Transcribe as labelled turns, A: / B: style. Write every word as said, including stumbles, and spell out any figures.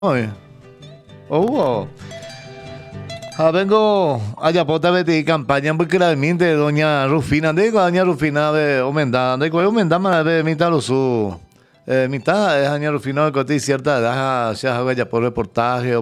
A: Oi. Oh. Vengo allá pota beti campaña porque la minte doña Rufina, digo doña Rufina de Omenda, de cuál Omenda más de mitad lo su. Eh, mitad es doña Rufina de Coti cierta edad, se haga ya por reportaje